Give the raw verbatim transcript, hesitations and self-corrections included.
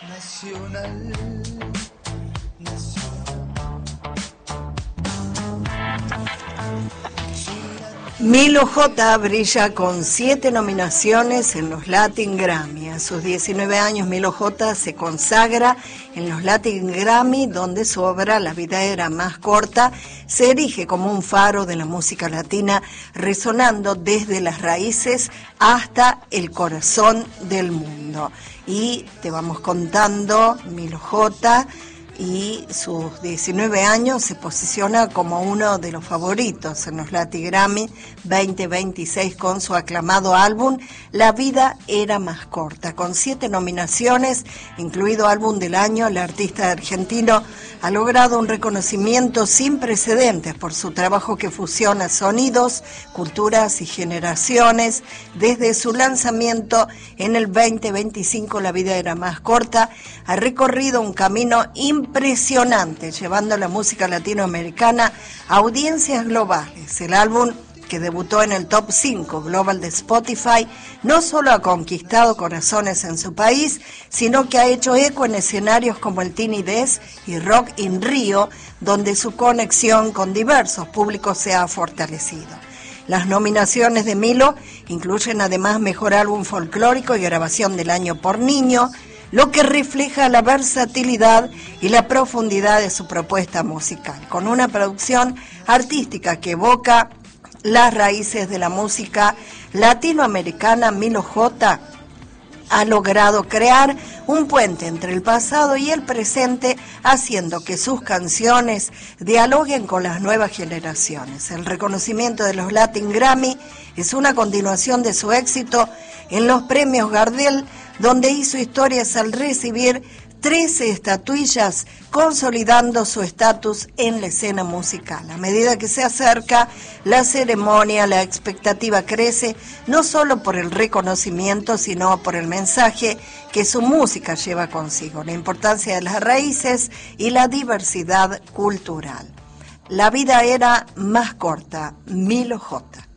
Nacional, nacional. Milo J brilla con siete nominaciones en los Latin Grammy. A sus diecinueve años, Milo J se consagra en los Latin Grammy, donde su obra La vida era más corta se erige como un faro de la música latina, resonando desde las raíces hasta el corazón del mundo. Y te vamos contando, Milo J y sus diecinueve años se posiciona como uno de los favoritos en los Latin Grammy veinte veintiséis con su aclamado álbum La vida era más corta. Con siete nominaciones, incluido álbum del año, el artista argentino ha logrado un reconocimiento sin precedentes por su trabajo que fusiona sonidos, culturas y generaciones. Desde su lanzamiento en el veinte veinticinco, La vida era más corta, ha recorrido un camino impresionante, llevando la música latinoamericana a audiencias globales. El álbum, que debutó en el top cinco global de Spotify, no solo ha conquistado corazones en su país, sino que ha hecho eco en escenarios como el Tiny Desk y Rock in Rio, donde su conexión con diversos públicos se ha fortalecido. Las nominaciones de Milo incluyen además Mejor Álbum Folclórico y Grabación del Año por Niño, lo que refleja la versatilidad y la profundidad de su propuesta musical, con una producción artística que evoca las raíces de la música latinoamericana. Milo J ha logrado crear un puente entre el pasado y el presente, haciendo que sus canciones dialoguen con las nuevas generaciones. El reconocimiento de los Latin Grammy es una continuación de su éxito en los premios Gardel, donde hizo historias al recibir trece estatuillas, consolidando su estatus en la escena musical. A medida que se acerca la ceremonia, la expectativa crece, no solo por el reconocimiento, sino por el mensaje que su música lleva consigo, la importancia de las raíces y la diversidad cultural. La vida era más corta, Milo J.